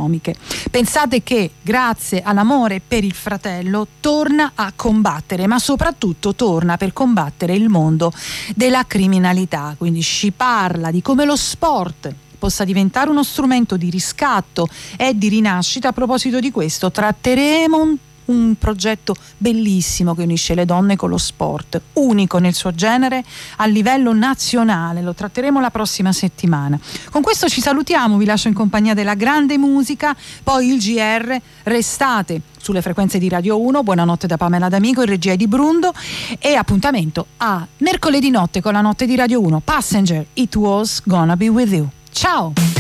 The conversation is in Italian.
economiche. Pensate che grazie all'amore per il fratello torna a combattere, ma soprattutto torna per combattere il mondo della criminalità. Quindi ci parla di come lo sport possa diventare uno strumento di riscatto e di rinascita. A proposito di questo, tratteremo un progetto bellissimo che unisce le donne con lo sport, unico nel suo genere a livello nazionale. Lo tratteremo la prossima settimana. Con questo ci salutiamo, vi lascio in compagnia della grande musica, poi il GR. Restate sulle frequenze di Radio 1. Buonanotte da Pamela D'Amico, in regia di Brundo, e appuntamento a mercoledì notte con la notte di Radio 1. Passenger, It Was Gonna Be With You. Ciao!